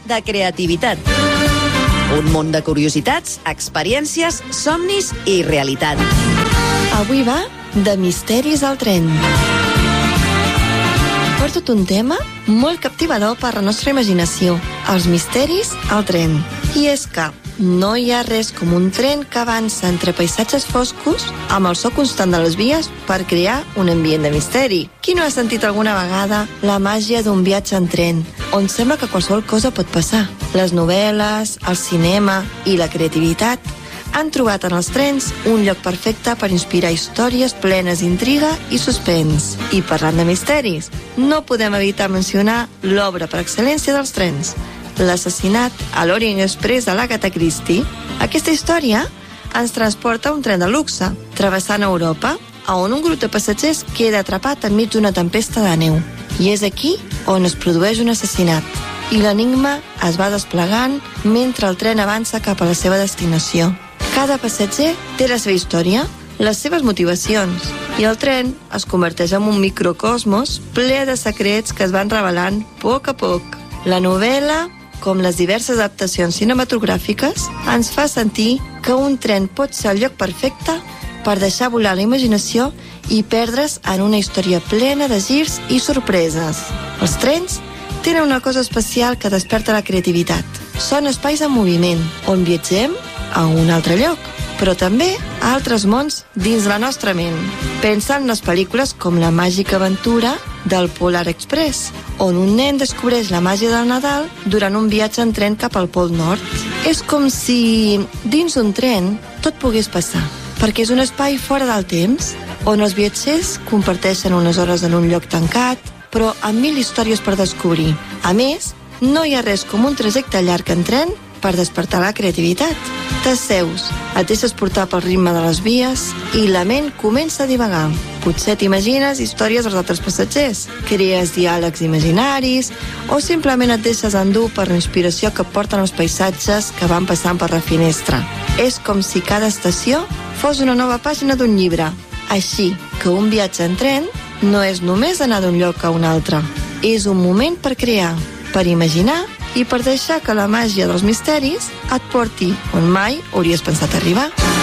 de creativitat. Un món de curiositats, experiències, somnis i realitat. Avui va de misteris al tren. Porto un tema molt captivador per la nostra imaginació. Els misteris al tren. I és que no hi ha res com un tren que avança entre paisatges foscos amb el so constant de les vies per crear un ambient de misteri. Qui no ha sentit alguna vegada la màgia d'un viatge en tren, on sembla que qualsevol cosa pot passar? Les novel·les, el cinema i la creativitat han trobat en els trens un lloc perfecte per inspirar històries plenes d'intriga i suspens. I parlant de misteris, no podem evitar mencionar l'obra per excel·lència dels trens, L'assassinat a l'Orient Express de l'Agatha Christie. Aquesta història ens transporta a un tren de luxe, travessant Europa, on un grup de passatgers queda atrapat enmig d'una tempesta de neu. I és aquí on es produeix un assassinat. I l'enigma es va desplegant mentre el tren avança cap a la seva destinació. Cada passatger té la seva història, les seves motivacions, i el tren es converteix en un microcosmos ple de secrets que es van revelant a poc. La novel·la, com les diverses adaptacions cinematogràfiques, ens fa sentir que un tren pot ser el lloc perfecte per deixar volar la imaginació i perdre's en una història plena de girs i sorpreses. Els trens tenen una cosa especial que desperta la creativitat. Són espais en moviment, on viatgem a un altre lloc, però també a altres mons dins la nostra ment. Pensa en les pel·lícules com La màgica aventura del Polar Express, on un nen descobreix la màgia del Nadal durant un viatge en tren cap al Pol Nord. És com si dins un tren tot pogués passar, perquè és un espai fora del temps, on els viatgers comparteixen unes hores en un lloc tancat, però amb 1000 històries per descobrir. A més, no hi ha res com un trajecte llarg en tren per despertar la creativitat. T'asseus, et deixes portar pel ritme de les vies i la ment comença a divagar. Potser t'imagines històries dels altres passatgers, crees diàlegs imaginaris o simplement et deixes endur per la inspiració que porten els paisatges que van passant per la finestra. És com si cada estació fos una nova pàgina d'un llibre. Així que un viatge en tren no és només anar d'un lloc a un altre. És un moment per crear, per imaginar i per deixar que la màgia dels misteris et porti on mai hauries pensat arribar.